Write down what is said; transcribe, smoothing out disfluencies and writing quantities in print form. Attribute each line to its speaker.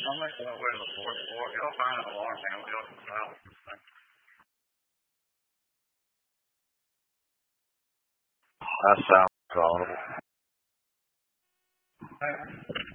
Speaker 1: Somebody went with the fourth floor. Y'all find an alarm thing. Y'all can silence this thing. That sounds audible.